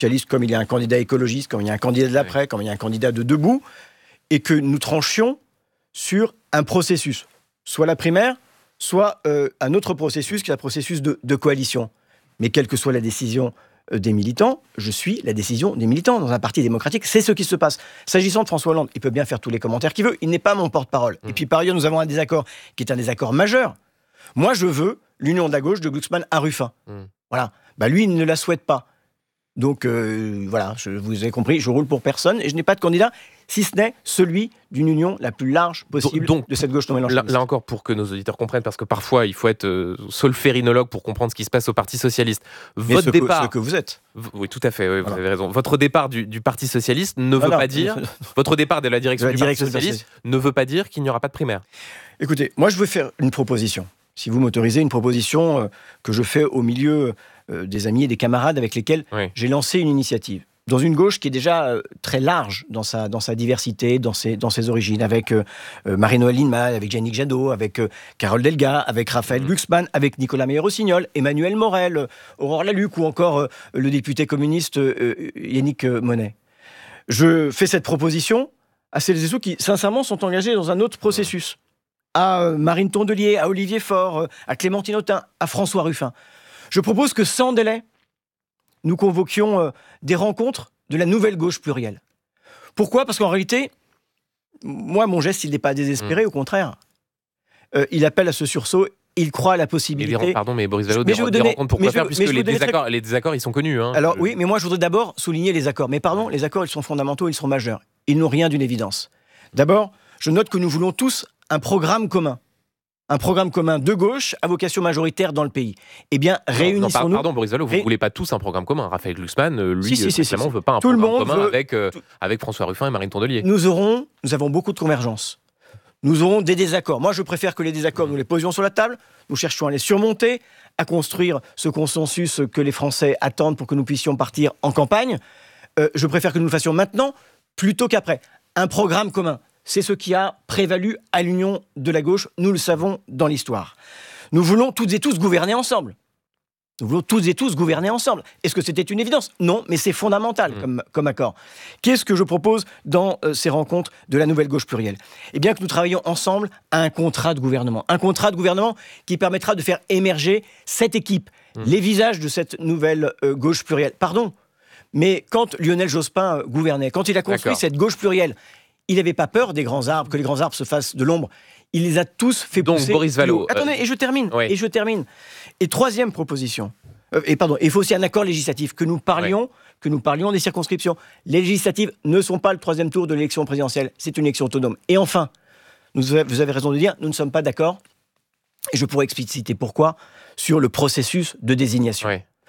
socialiste, comme il y a un candidat écologiste, comme il y a un candidat de l'après, comme il y a un candidat de debout, et que nous tranchions sur un processus, soit la primaire, soit un autre processus qui est un processus de coalition. Mais quelle que soit la décision des militants, je suis la décision des militants dans un parti démocratique. C'est ce qui se passe. S'agissant de François Hollande, il peut bien faire tous les commentaires qu'il veut. Il n'est pas mon porte-parole. Et puis par ailleurs, nous avons un désaccord qui est un désaccord majeur. Moi, je veux l'union de la gauche de Glucksmann à Ruffin. Voilà. Lui, il ne la souhaite pas. Donc, voilà, vous avez compris, je roule pour personne et je n'ai pas de candidat, si ce n'est celui d'une union la plus large possible de cette gauche non mélanchoniste. Là encore, pour que nos auditeurs comprennent, parce que parfois, il faut être solférinologue pour comprendre ce qui se passe au Parti Socialiste. Votre départ... ce que vous êtes. Oui, tout à fait, oui, vous avez raison. Votre départ du Parti Socialiste ne veut pas dire... Votre départ de la direction du Parti Socialiste ne veut pas dire qu'il n'y aura pas de primaire. Écoutez, moi, je veux faire une proposition. Si vous m'autorisez, une proposition que je fais au milieu des amis et des camarades avec lesquels j'ai lancé une initiative. Dans une gauche qui est déjà très large dans sa diversité, dans ses origines, avec Marie-Noëlle Lienemann, avec Yannick Jadot, avec Carole Delga, avec Raphaël Glucksmann, avec Nicolas Meyer-Rossignol, Emmanuel Morel, Aurore Lalucq ou encore le député communiste Yannick Monet. Je fais cette proposition à celles et ceux qui, sincèrement, sont engagés dans un autre processus. À Marine Tondelier, à Olivier Faure, à Clémentine Autain, à François Ruffin. Je propose que sans délai, nous convoquions des rencontres de la nouvelle gauche plurielle. Pourquoi ? Parce qu'en réalité, moi, mon geste, il n'est pas désespéré, au contraire. Il appelle à ce sursaut, il croit à la possibilité... Pardon, mais Boris Vallaud, des rencontres, pourquoi faire, puisque les désaccords, ils sont connus. Alors oui, mais moi, je voudrais d'abord souligner les accords. Mais pardon, les accords, ils sont fondamentaux, ils sont majeurs. Ils n'ont rien d'une évidence. D'abord, je note que nous voulons tous un programme commun. Un programme commun de gauche à vocation majoritaire dans le pays. Eh bien, réunissons-nous... Pardon, Boris Vallaud, vous ne voulez pas tous un programme commun. Raphaël Glucksmann, lui, ne veut pas un programme commun avec François Ruffin et Marine Tondelier. Nous avons beaucoup de convergences. Nous aurons des désaccords. Moi, je préfère que les désaccords, nous les posions sur la table, nous cherchions à les surmonter, à construire ce consensus que les Français attendent pour que nous puissions partir en campagne. Je préfère que nous le fassions maintenant, plutôt qu'après. Un programme commun. C'est ce qui a prévalu à l'union de la gauche, nous le savons dans l'histoire. Nous voulons toutes et tous gouverner ensemble. Est-ce que c'était une évidence ? Non, mais c'est fondamental comme accord. Qu'est-ce que je propose dans ces rencontres de la nouvelle gauche plurielle ? Eh bien que nous travaillions ensemble à un contrat de gouvernement. Un contrat de gouvernement qui permettra de faire émerger cette équipe, les visages de cette nouvelle gauche plurielle. Pardon, mais quand Lionel Jospin gouvernait, quand il a construit cette gauche plurielle, il n'avait pas peur des grands arbres, que les grands arbres se fassent de l'ombre. Il les a tous fait pousser. Donc, Boris Vallaud... Attendez, et je termine. Et troisième proposition. Il faut aussi un accord législatif, que nous parlions des circonscriptions. Les législatives ne sont pas le troisième tour de l'élection présidentielle. C'est une élection autonome. Et enfin, vous avez raison de dire, nous ne sommes pas d'accord, et je pourrais expliciter pourquoi, sur le processus de désignation.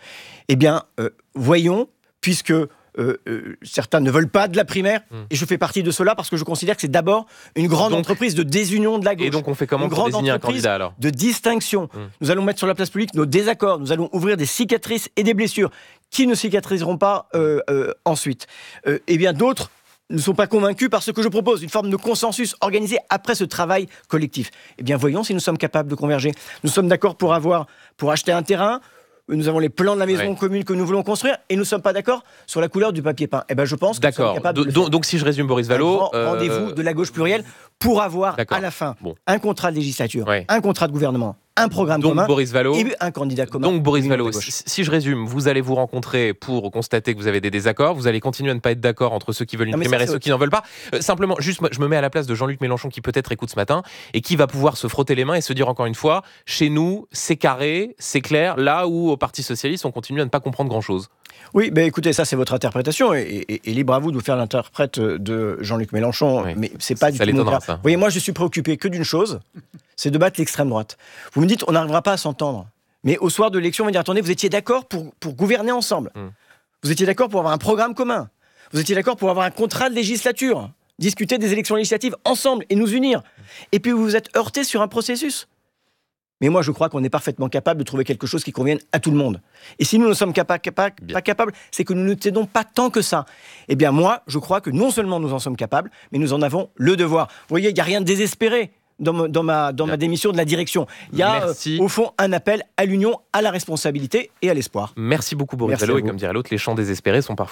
Eh bien, voyons, puisque... certains ne veulent pas de la primaire, et je fais partie de cela parce que je considère que c'est d'abord une grande entreprise de désunion de la gauche. Et donc on fait comment pour désigner un candidat alors ? De distinction. Nous allons mettre sur la place publique nos désaccords, nous allons ouvrir des cicatrices et des blessures qui ne cicatriseront pas ensuite. Eh bien d'autres ne sont pas convaincus par ce que je propose, une forme de consensus organisé après ce travail collectif. Eh bien voyons si nous sommes capables de converger. Nous sommes d'accord pour acheter un terrain. Nous avons les plans de la maison commune que nous voulons construire et nous ne sommes pas d'accord sur la couleur du papier peint. Eh ben, je pense que nous sommes capables de le faire. Donc si je résume, Boris Vallaud... Rendez-vous de la gauche plurielle pour avoir à la fin un contrat de législature, un contrat de gouvernement, un programme commun et un candidat commun. Donc Boris Vallaud, si je résume, vous allez vous rencontrer pour constater que vous avez des désaccords, vous allez continuer à ne pas être d'accord entre ceux qui veulent une primaire et ceux qui n'en veulent pas. Simplement, juste, je me mets à la place de Jean-Luc Mélenchon qui peut-être écoute ce matin et qui va pouvoir se frotter les mains et se dire encore une fois, chez nous, c'est carré, c'est clair, là où au Parti Socialiste, on continue à ne pas comprendre grand-chose. Oui, écoutez, ça c'est votre interprétation et libre à vous de vous faire l'interprète de Jean-Luc Mélenchon, mais c'est pas du tout mon cas. Vous voyez, moi je suis préoccupé que d'une chose, c'est de battre l'extrême droite. Vous me dites, on n'arrivera pas à s'entendre, mais au soir de l'élection, on va dire, attendez, vous étiez d'accord pour gouverner ensemble, vous étiez d'accord pour avoir un programme commun, vous étiez d'accord pour avoir un contrat de législature, discuter des élections législatives ensemble et nous unir, et puis vous vous êtes heurtés sur un processus. Mais moi, je crois qu'on est parfaitement capable de trouver quelque chose qui convienne à tout le monde. Et si nous ne sommes pas capables, c'est que nous ne t'aidons pas tant que ça. Eh bien, moi, je crois que non seulement nous en sommes capables, mais nous en avons le devoir. Vous voyez, il n'y a rien de désespéré dans ma démission de la direction. Il y a au fond un appel à l'union, à la responsabilité et à l'espoir. Merci beaucoup Boris Vallaud, et comme dirait l'autre, les chants désespérés sont parfois